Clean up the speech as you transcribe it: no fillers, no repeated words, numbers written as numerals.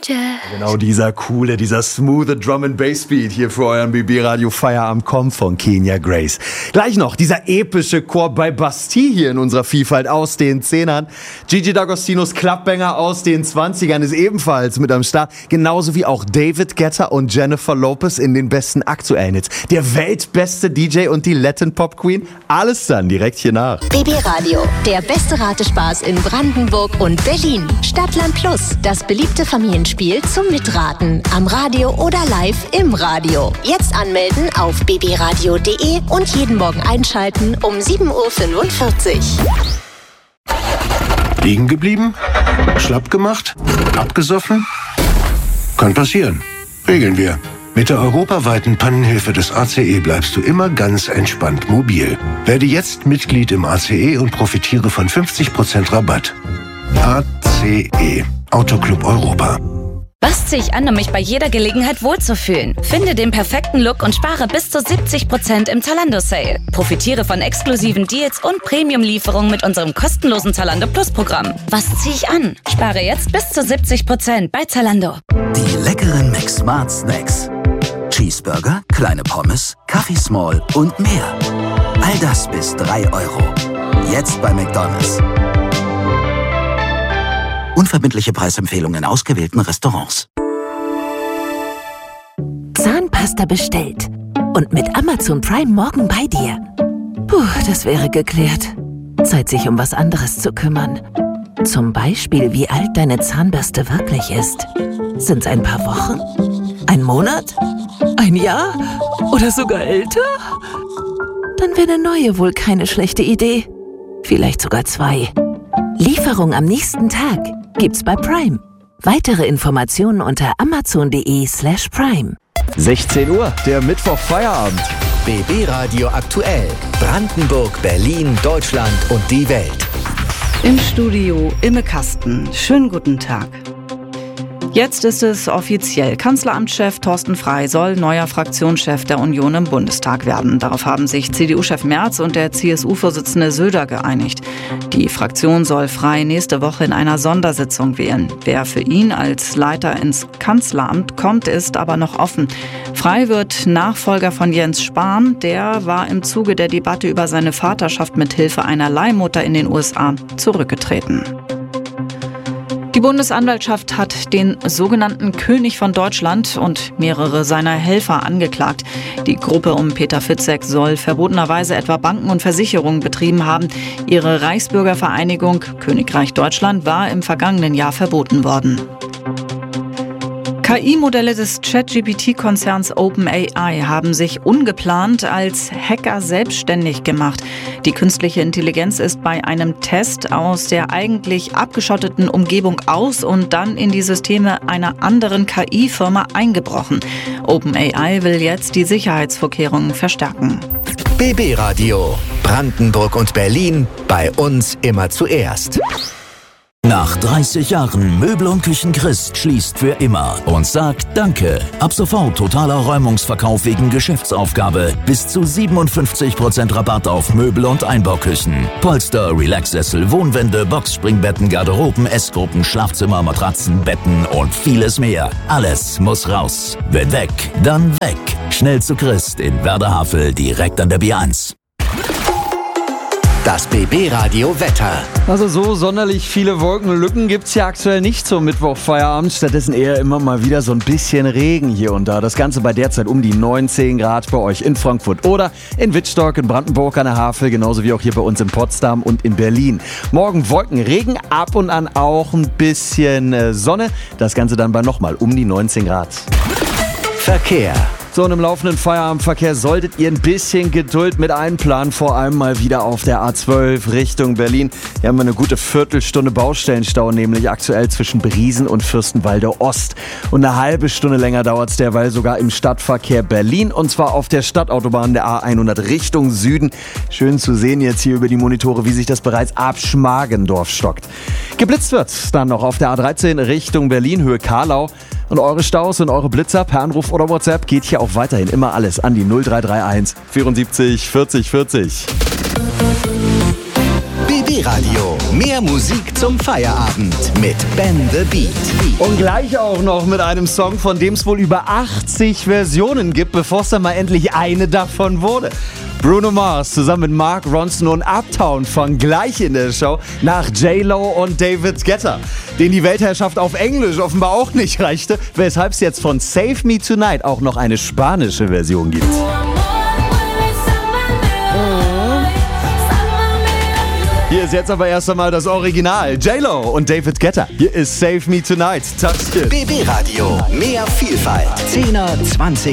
Genau dieser coole, dieser smooth Drum and Bass Beat hier für euren BB Radio Feierabend kommt von Kenya Grace. Gleich noch dieser epische Chor bei Bastille hier in unserer Vielfalt aus den 10ern. Gigi D'Agostinos Clubbanger aus den 20ern ist ebenfalls mit am Start. Genauso wie auch David Guetta und Jennifer Lopez in den besten aktuellen Hits. Der weltbeste DJ und die Latin Pop Queen. Alles dann direkt hier nach. BB Radio, der beste Ratespaß in Brandenburg und Berlin. Stadtland Plus, das beliebte Familienspiel zum Mitraten. Am Radio oder live im Radio. Jetzt anmelden auf bbradio.de und jeden Morgen einschalten um 7.45 Uhr. Liegen geblieben? Schlapp gemacht? Abgesoffen? Kann passieren. Regeln wir. Mit der europaweiten Pannenhilfe des ACE bleibst du immer ganz entspannt mobil. Werde jetzt Mitglied im ACE und profitiere von 50% Rabatt. ACE. Autoclub Europa. Was ziehe ich an, um mich bei jeder Gelegenheit wohlzufühlen? Finde den perfekten Look und spare bis zu 70% im Zalando-Sale. Profitiere von exklusiven Deals und Premium-Lieferungen mit unserem kostenlosen Zalando Plus-Programm. Was ziehe ich an? Spare jetzt bis zu 70% bei Zalando. Die leckeren McSmart Snacks. Cheeseburger, kleine Pommes, Kaffee Small und mehr. All das bis 3 €. Jetzt bei McDonald's. Unverbindliche Preisempfehlungen in ausgewählten Restaurants. Zahnpasta bestellt. Und mit Amazon Prime morgen bei dir. Puh, das wäre geklärt. Zeit, sich um was anderes zu kümmern. Zum Beispiel, wie alt deine Zahnbürste wirklich ist. Sind's ein paar Wochen? Ein Monat? Ein Jahr? Oder sogar älter? Dann wäre eine neue wohl keine schlechte Idee. Vielleicht sogar 2. Lieferung am nächsten Tag gibt's bei Prime. Weitere Informationen unter amazon.de/prime. 16 Uhr, der Mittwoch-Feierabend. BB Radio aktuell. Brandenburg, Berlin, Deutschland und die Welt. Im Studio Imme Kasten. Schönen guten Tag. Jetzt ist es offiziell. Kanzleramtschef Thorsten Frey soll neuer Fraktionschef der Union im Bundestag werden. Darauf haben sich CDU-Chef Merz und der CSU-Vorsitzende Söder geeinigt. Die Fraktion soll Frey nächste Woche in einer Sondersitzung wählen. Wer für ihn als Leiter ins Kanzleramt kommt, ist aber noch offen. Frey wird Nachfolger von Jens Spahn. Der war im Zuge der Debatte über seine Vaterschaft mit Hilfe einer Leihmutter in den USA zurückgetreten. Die Bundesanwaltschaft hat den sogenannten König von Deutschland und mehrere seiner Helfer angeklagt. Die Gruppe um Peter Fitzek soll verbotenerweise etwa Banken und Versicherungen betrieben haben. Ihre Reichsbürgervereinigung Königreich Deutschland war im vergangenen Jahr verboten worden. KI-Modelle des ChatGPT-Konzerns OpenAI haben sich ungeplant als Hacker selbstständig gemacht. Die künstliche Intelligenz ist bei einem Test aus der eigentlich abgeschotteten Umgebung aus und dann in die Systeme einer anderen KI-Firma eingebrochen. OpenAI will jetzt die Sicherheitsvorkehrungen verstärken. BB Radio. Brandenburg und Berlin. Bei uns immer zuerst. Nach 30 Jahren Möbel und Küchen Christ schließt für immer und sagt Danke. Ab sofort totaler Räumungsverkauf wegen Geschäftsaufgabe. Bis zu 57% Rabatt auf Möbel und Einbauküchen. Polster, Relaxsessel, Wohnwände, Boxspringbetten, Garderoben, Essgruppen, Schlafzimmer, Matratzen, Betten und vieles mehr. Alles muss raus. Wenn weg, dann weg. Schnell zu Christ in Werder-Havel, direkt an der B1. Das BB Radio Wetter. Also so sonderlich viele Wolkenlücken gibt's ja aktuell nicht zum Mittwochfeierabend. Stattdessen eher immer mal wieder so ein bisschen Regen hier und da. Das Ganze bei derzeit um die 19 Grad bei euch in Frankfurt oder in Wittstock, in Brandenburg an der Havel, genauso wie auch hier bei uns in Potsdam und in Berlin. Morgen Wolken, Regen, ab und an auch ein bisschen Sonne. Das Ganze dann bei nochmal um die 19 Grad. Verkehr. So, und im laufenden Feierabendverkehr solltet ihr ein bisschen Geduld mit einplanen, vor allem mal wieder auf der A12 Richtung Berlin. Hier haben wir eine gute Viertelstunde Baustellenstau, nämlich aktuell zwischen Briesen und Fürstenwalde Ost. Und eine halbe Stunde länger dauert es derweil sogar im Stadtverkehr Berlin, und zwar auf der Stadtautobahn der A100 Richtung Süden. Schön zu sehen jetzt hier über die Monitore, wie sich das bereits ab Schmargendorf stockt. Geblitzt wird dann noch auf der A13 Richtung Berlin, Höhe Karlau. Und eure Staus und eure Blitzer per Anruf oder WhatsApp geht hier auch weiterhin immer alles an die 0331 74 40 40. BB Radio Mehr Musik zum Feierabend mit Ben the Beat. Und gleich auch noch mit einem Song, von dem es wohl über 80 Versionen gibt, bevor es dann mal endlich eine davon wurde. Bruno Mars zusammen mit Mark Ronson und Uptown Funk gleich in der Show nach J-Lo und David Guetta, denen die Weltherrschaft auf Englisch offenbar auch nicht reichte, weshalb es jetzt von Save Me Tonight auch noch eine spanische Version gibt. Hier ist jetzt aber erst einmal das Original. J-Lo und David Guetta. Hier ist Save Me Tonight. Touch it. BB Radio. Mehr Vielfalt. 10er, 20er.